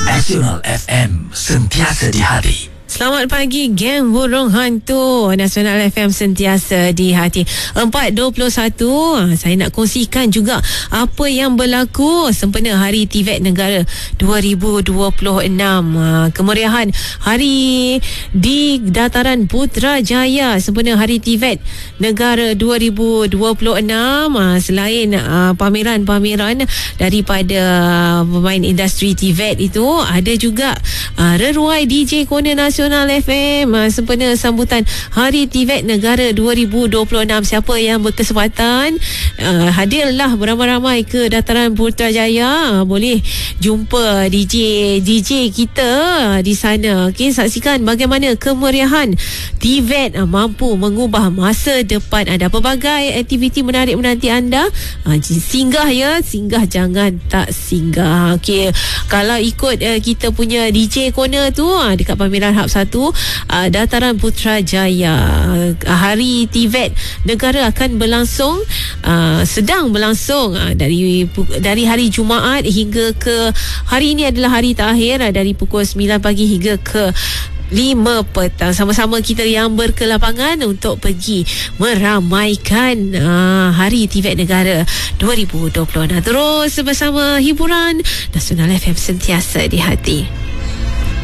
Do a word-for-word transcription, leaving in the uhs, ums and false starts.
Nasional F M, sentiasa di hati. Selamat pagi, geng burung hantu. Nasional F M sentiasa di hati. Empat dua puluh satu. Saya nak kongsikan juga apa yang berlaku sempena Hari T V E T Negara dua ribu dua puluh enam. Kemeriahan hari di Dataran Putrajaya sempena Hari T V E T Negara dua ribu dua puluh enam. Selain pameran-pameran daripada pemain industri T V E T itu, ada juga reruai D J Corner Nasional F M sempena sambutan Hari T V E T Negara dua ribu dua puluh enam. Siapa yang berkesempatan uh, hadirlah beramai-ramai ke Dataran Putrajaya, uh, boleh jumpa D J D J kita di sana. Okey, saksikan bagaimana kemeriahan T V E T uh, mampu mengubah masa depan anda. Pelbagai aktiviti menarik menanti anda. Uh, singgah ya, singgah jangan tak singgah. Okey, kalau ikut uh, kita punya D J Corner tu uh, dekat pameran Hub satu uh, Dataran Putrajaya, uh, Hari T V E T Negara akan berlangsung, uh, sedang berlangsung uh, dari dari hari Jumaat hingga ke hari ini adalah hari terakhir, uh, dari pukul sembilan pagi hingga ke lima petang. Sama-sama kita yang berkelapangan untuk pergi meramaikan uh, Hari T V E T Negara dua ribu dua puluh enam. Terus bersama hiburan Nasional F M sentiasa di hati.